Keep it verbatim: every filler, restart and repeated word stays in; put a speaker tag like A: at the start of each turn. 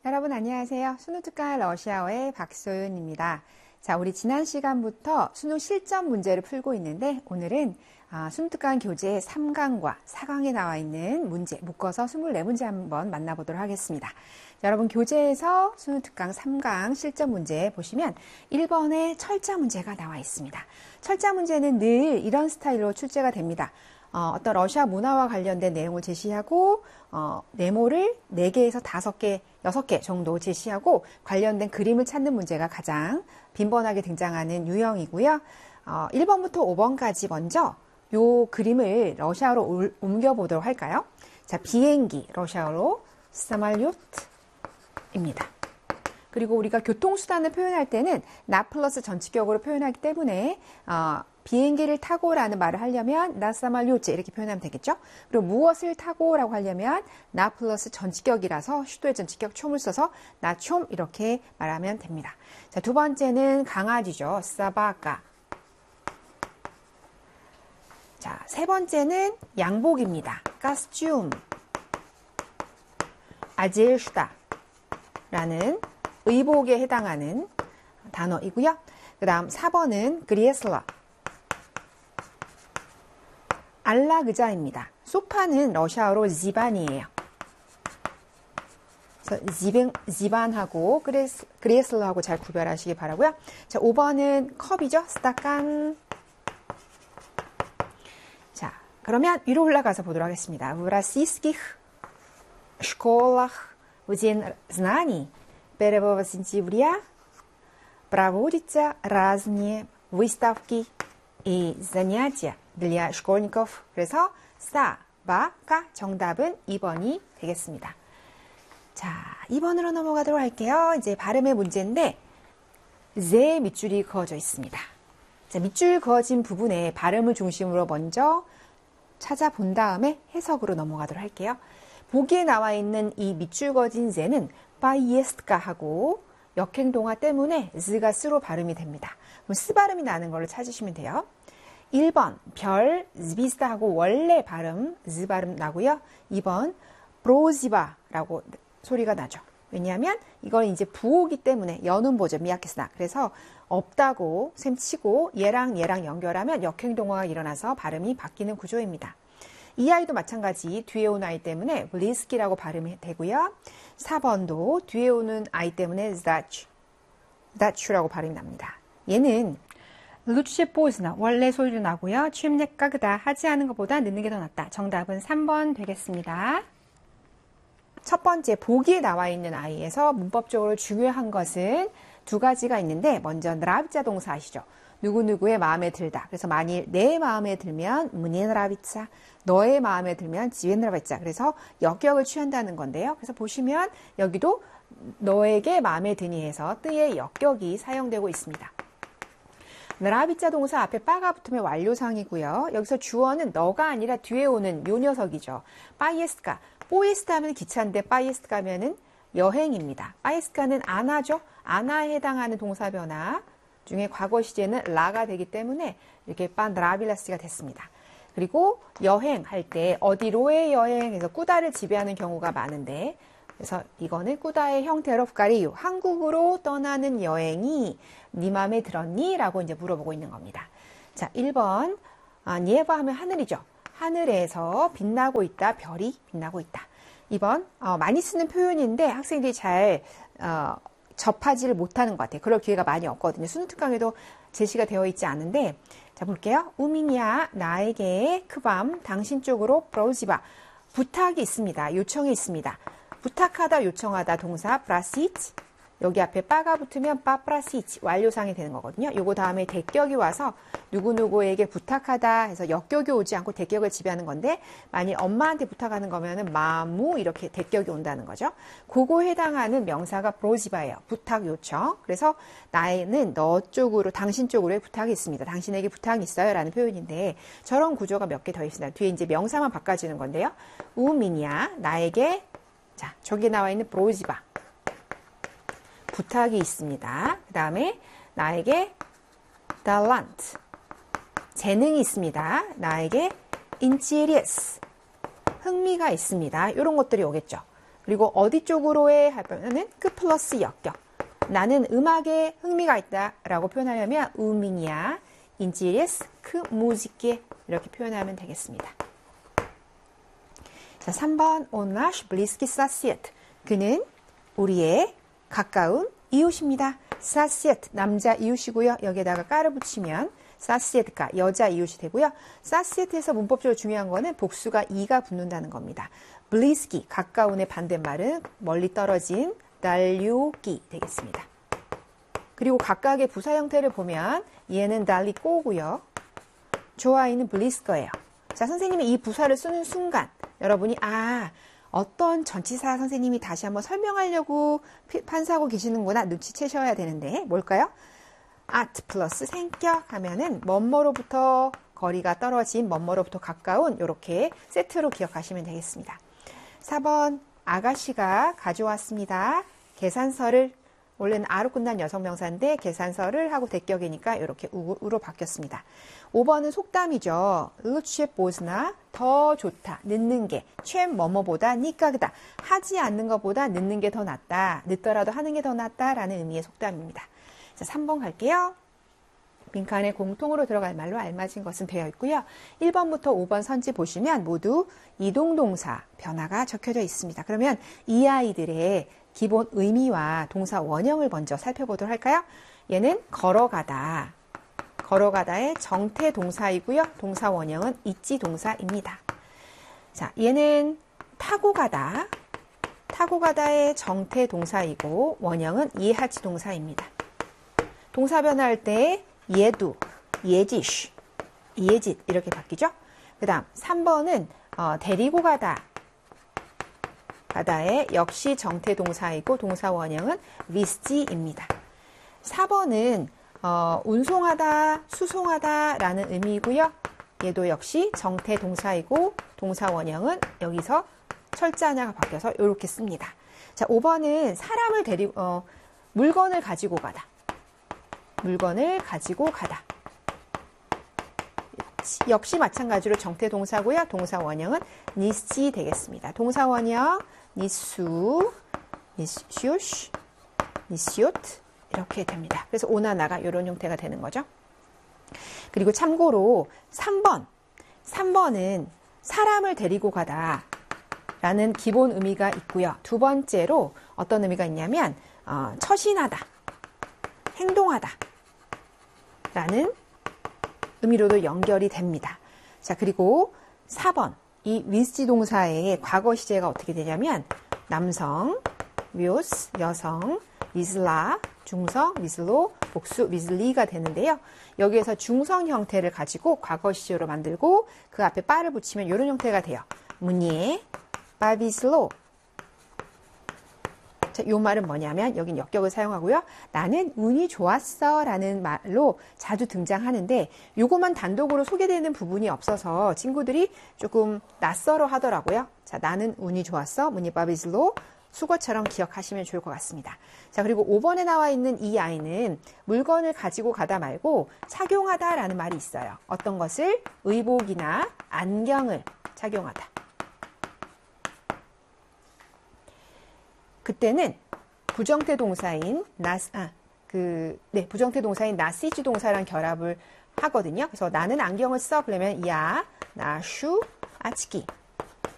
A: 여러분 안녕하세요. 수능특강 러시아어의 박소윤입니다. 자, 우리 지난 시간부터 수능 실전 문제를 풀고 있는데 오늘은 아, 수능특강 교재 삼 강과 사 강에 나와 있는 문제 묶어서 이십사 문제 한번 만나보도록 하겠습니다. 자, 여러분 교재에서 수능특강 삼 강 실전 문제 보시면 일 번에 철자 문제가 나와 있습니다. 철자 문제는 늘 이런 스타일로 출제가 됩니다. 어, 어떤 러시아 문화와 관련된 내용을 제시하고 어, 네모를 네 개에서 다섯 개, 여섯 개 정도 제시하고 관련된 그림을 찾는 문제가 가장 빈번하게 등장하는 유형이고요. 어, 일 번부터 오 번까지 먼저 요 그림을 러시아어로 올, 옮겨보도록 할까요? 자, 비행기 러시아어로 사말요트입니다. 그리고 우리가 교통수단을 표현할 때는 나 플러스 전치격으로 표현하기 때문에 어, 비행기를 타고라는 말을 하려면 나 사말요트 이렇게 표현하면 되겠죠. 그리고 무엇을 타고라고 하려면 나 플러스 전치격이라서 슈도의 전치격 촘을 써서 나 촘 이렇게 말하면 됩니다. 자, 두 번째는 강아지죠. 사바카. 자, 세 번째는 양복입니다. 카스튬. 아젤슈다 라는 의복에 해당하는 단어이고요. 그 다음 사 번은 그리에슬라. 안락의자입니다. 소파는 러시아어로 지반이에요. 그래서 지벤, 지반하고 그리에슬라하고 잘 구별하시기 바라고요. 자, 오 번은 컵이죠. 스타칸. 자, 그러면 위로 올라가서 보도록 하겠습니다. В российских школах в день знаний первого сентября проводятся разные выставки 이 занятия для школьников. 그래서 사바가 정답은 이 번이 되겠습니다. 자, 이 번으로 넘어가도록 할게요. 이제 발음의 문제인데 제 밑줄이 그어져 있습니다. 자, 밑줄 그어진 부분에 발음을 중심으로 먼저 찾아본 다음에 해석으로 넘어가도록 할게요. 보기에 나와 있는 이 밑줄 그어진 제는 바이에스트가 하고 역행동화 때문에 즈가 스로 발음이 됩니다. 그럼 스 발음이 나는 걸로 찾으시면 돼요. 일 번 별 z비스다 하고 원래 발음 즈 발음 나고요. 이 번 브로지바라고 소리가 나죠. 왜냐하면 이건 이제 부호기 때문에 연음보죠. 미야케스나. 그래서 없다고 셈 치고 얘랑 얘랑 연결하면 역행동화가 일어나서 발음이 바뀌는 구조입니다. 이 아이도 마찬가지 뒤에 오는 아이 때문에 블리스키라고 발음이 되고요. 사 번도 뒤에 오는 아이 때문에 zdachu, zdachu라고 발음이 납니다. 얘는 루치 포즈나 원래 소리로 나고요. 취임내가 그다 하지 않은 것보다 늦는 게 더 낫다. 정답은 삼 번 되겠습니다. 첫 번째 보기에 나와 있는 아이에서 문법적으로 중요한 것은 두 가지가 있는데 먼저 느라비자 동사 아시죠? 누구누구의 마음에 들다. 그래서 만일 내 마음에 들면 문예 느라비자, 너의 마음에 들면 지ዌ 느라비자. 그래서 역격을 취한다는 건데요. 그래서 보시면 여기도 너에게 마음에 드니 해서 뜨의 역격이 사용되고 있습니다. 느라비자 동사 앞에 빠가 붙으면 완료상이고요. 여기서 주어는 너가 아니라 뒤에 오는 요 녀석이죠. 빠이에스카. 뽀이스트 하면 기차인데 빠이에스카 하면은 여행입니다. 빠이에스카는 안하죠. 안하에 해당하는 동사 변화 중에 과거 시제는 라가 되기 때문에 이렇게 빤드라빌라스가 됐습니다. 그리고 여행할 때 어디로의 여행에서 꾸다를 지배하는 경우가 많은데 그래서 이거는 꾸다의 형태로 가리유 한국으로 떠나는 여행이 네 마음에 들었니? 라고 이제 물어보고 있는 겁니다. 자, 일 번 아, 니에바 하면 하늘이죠. 하늘에서 빛나고 있다. 별이 빛나고 있다. 이 번 어, 많이 쓰는 표현인데 학생들이 잘 어, 접하지를 못하는 것 같아요. 그럴 기회가 많이 없거든요. 수능특강에도 제시가 되어 있지 않은데 자 볼게요. 우민이야 나에게 크밤 당신 쪽으로 프로지바 부탁이 있습니다. 요청이 있습니다. 부탁하다 요청하다 동사 프라시치 여기 앞에 빠가 붙으면 빠프라시치 완료상이 되는 거거든요. 요거 다음에 대격이 와서 누구누구에게 부탁하다 해서 역격이 오지 않고 대격을 지배하는 건데 만일 엄마한테 부탁하는 거면은 마무 이렇게 대격이 온다는 거죠. 그거 해당하는 명사가 프로지바예요. 부탁 요청. 그래서 나는 너 쪽으로 당신 쪽으로의 부탁이 있습니다. 당신에게 부탁이 있어요 라는 표현인데 저런 구조가 몇 개 더 있습니다. 뒤에 이제 명사만 바꿔주는 건데요. 우민이야 나에게 자 저기 나와 있는 프로지바 부탁이 있습니다. 그 다음에 나에게 talent 재능이 있습니다. 나에게 interest 흥미가 있습니다. 이런 것들이 오겠죠. 그리고 어디 쪽으로의 하면은 그 플러스 역격. 나는 음악에 흥미가 있다라고 표현하려면 우미니아 인지레스 그 무지께 이렇게 표현하면 되겠습니다. 자, 삼 번 On nаш близкий сосед. 그는 우리의 가까운 이웃입니다. 사시에트 남자 이웃이고요. 여기에다가 까를 붙이면 사시에트가 여자 이웃이 되고요. 사시에트에서 문법적으로 중요한 거는 복수가 이가 붙는다는 겁니다. 블리스키 가까운의 반대말은 멀리 떨어진 달리오기 되겠습니다. 그리고 각각의 부사 형태를 보면 얘는 달리꼬고요. 좋아이는 블리스거예요. 자, 선생님이 이 부사를 쓰는 순간 여러분이 아 어떤 전치사 선생님이 다시 한번 설명하려고 판사하고 계시는구나 눈치채셔야 되는데 뭘까요? art 플러스 생격 하면은 뭐뭐로부터 거리가 떨어진 뭐뭐로부터 가까운 이렇게 세트로 기억하시면 되겠습니다. 사 번 아가씨가 가져왔습니다. 계산서를 원래는 아로 끝난 여성명사인데 계산서를 하고 대격이니까 이렇게 우로 바뀌었습니다. 오 번은 속담이죠. 으취에 보스나 더 좋다. 늦는 게. 취 뭐뭐보다 니까그다. 하지 않는 것보다 늦는 게 더 낫다. 늦더라도 하는 게 더 낫다라는 의미의 속담입니다. 자, 삼 번 갈게요. 빈칸에 공통으로 들어갈 말로 알맞은 것은 되어 있고요. 일 번부터 오 번 선지 보시면 모두 이동동사 변화가 적혀져 있습니다. 그러면 이 아이들의 기본 의미와 동사 원형을 먼저 살펴보도록 할까요? 얘는 걸어가다. 걸어가다의 정태 동사이고요. 동사 원형은 있지 동사입니다. 자, 얘는 타고 가다. 타고 가다의 정태 동사이고 원형은 예하치 동사입니다. 동사 변화할 때 예두, 예지쉬, 예짓 이렇게 바뀌죠. 그 다음 삼 번은 어, 데리고 가다. 가다의 역시 정태 동사이고 동사 원형은 위스지입니다. 사 번은 어, 운송하다, 수송하다 라는 의미이고요. 얘도 역시 정태 동사이고 동사 원형은 여기서 철자 하나가 바뀌어서 이렇게 씁니다. 자, 오 번은 사람을 데리고 어, 물건을 가지고 가다. 물건을 가지고 가다. 역시 마찬가지로 정태 동사고요. 동사 원형은 니스지 되겠습니다. 동사 원형 니수, 니슈시, 니시오트 이렇게 됩니다. 그래서 오나나가 이런 형태가 되는 거죠. 그리고 참고로 삼 번, 삼 번은 사람을 데리고 가다 라는 기본 의미가 있고요. 두 번째로 어떤 의미가 있냐면 어, 처신하다, 행동하다 라는 의미로도 연결이 됩니다. 자, 그리고 사 번 이 위스지 동사의 과거 시제가 어떻게 되냐면 남성, 묘스, 여성, 위슬라, 중성, 위슬로, 복수, 위슬리가 되는데요. 여기에서 중성 형태를 가지고 과거 시제로 만들고 그 앞에 빠를 붙이면 이런 형태가 돼요. 문예, 바비슬로. 자, 이 말은 뭐냐면 여긴 역격을 사용하고요. 나는 운이 좋았어 라는 말로 자주 등장하는데 요것만 단독으로 소개되는 부분이 없어서 친구들이 조금 낯설어 하더라고요. 자, 나는 운이 좋았어. 무니바비슬로 수거처럼 기억하시면 좋을 것 같습니다. 자, 그리고 오 번에 나와 있는 이 아이는 물건을 가지고 가다 말고 착용하다 라는 말이 있어요. 어떤 것을? 의복이나 안경을 착용하다. 그때는 부정태 동사인 나, 아, 그, 네, 부정태 동사인 나시지 동사랑 결합을 하거든요. 그래서 나는 안경을 써. 그러면 야, 나슈, 아치기.